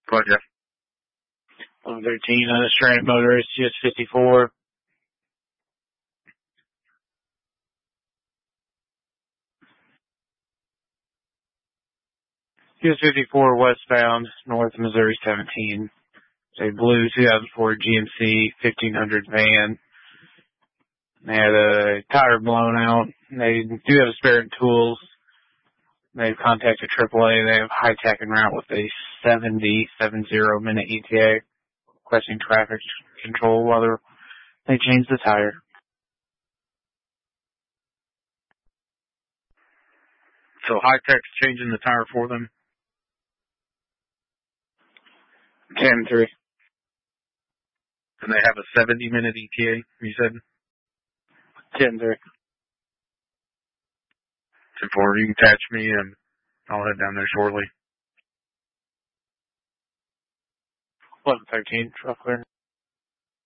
Go ahead, Jeff. 1113 on a stranded motorist, US 54. US 54 westbound, north Missouri 17. It's a blue 2004 GMC 1500 van. They had a tire blown out. They do have a spare tools. They've contacted AAA. They have high-tech en route with a 70-minute ETA, requesting traffic control while they change the tire. So high-tech's changing the tire for them? 10-3. And they have a 70-minute ETA, you said? 10-3. 10-4, you can catch me, and I'll head down there shortly. 1113, truck clear.